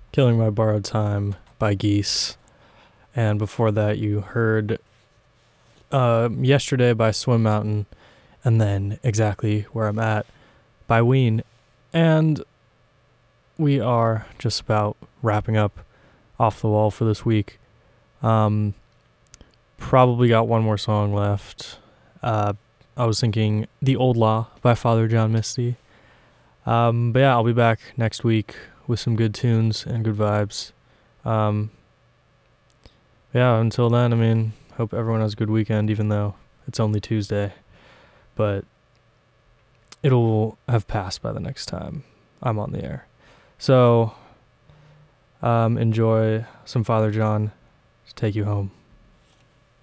Killing My Borrowed Time by Geese. And before that, you heard Yesterday by Swim Mountain, and then Exactly Where I'm At by Ween. And we are just about wrapping up Off the Wall for this week. Probably got one more song left. I was thinking The Old Law by Father John Misty. But yeah, I'll be back next week with some good tunes and good vibes. Yeah, until then, I mean, hope everyone has a good weekend, even though it's only Tuesday. But it'll have passed by the next time I'm on the air. So, enjoy some Father John to take you home.